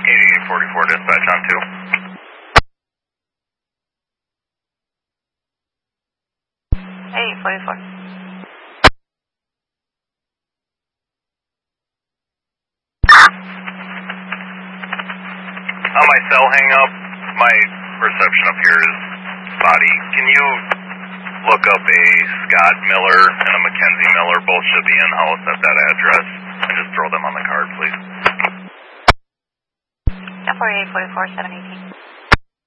8844 dispatch on 2. 8844. On my cell hang up, my reception up here is spotty. Can you look up a Scott Miller and a Mackenzie Miller? Both should be in-house at that address. And just throw them on the card, please. Yeah, 4844 718.